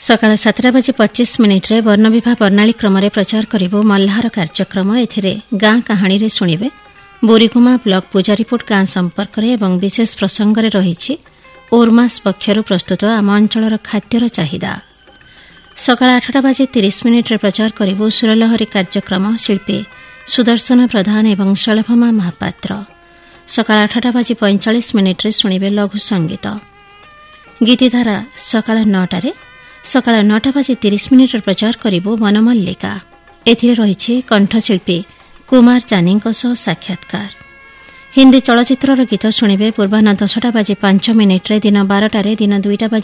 ସକାଳ 7:25 ବର୍ଣ୍ଣବିଭା ବର୍ଣ୍ଣାଳୀ କ୍ରମରେ ପ୍ରଚାର କରିବ ମଲ୍ଲାହାର କାର୍ଯ୍ୟକ୍ରମ। ଏଥିରେ ଗାଁ କାହାଣୀରେ ଶୁଣିବେ ବୋରିଗୁମା ବ୍ଲକ ପୂଜା ରିପୋର୍ଟ ଗାଁ ସମ୍ପର୍କରେ ଏବଂ ବିଶେଷ ପ୍ରସଙ୍ଗରେ ରହିଛି ଓର୍ମାସ୍ ପକ୍ଷରୁ ପ୍ରସ୍ତୁତ ଆମ ଅଞ୍ଚଳର ଖାଦ୍ୟର ଚାହିଦା। ସକାଳ 8:30 ପ୍ରଚାର କରିବ ସୁରଲହରୀ କାର୍ଯ୍ୟକ୍ରମ। ଶିଳ୍ପୀ ସୁଦର୍ଶନ ପ୍ରଧାନ ଏବଂ ଶଳଭମା ମହାପାତ୍ର। ସକାଳ 8:45 ଶୁଣିବେ ଲଘୁ ସଙ୍ଗୀତ। ଗୀତିଧାରା ସକାଳ 9ଟାରେ। ସକାଳ 9:30 ପ୍ରଚାର କରିବ ବନମଲ୍ଲିକା। ଏଥିରେ ରହିଛି କଣ୍ଠଶିଳ୍ପୀ କୁମାର ଚାନିଙ୍କ ସହ ସାକ୍ଷାତକାର। ହିନ୍ଦୀ ଚଳଚ୍ଚିତ୍ରର ଗୀତ ଶୁଣିବେ ପୂର୍ବାହ୍ନ 10:05 ଦିନ 12ଟାରେ। ଦିନ 2ଟା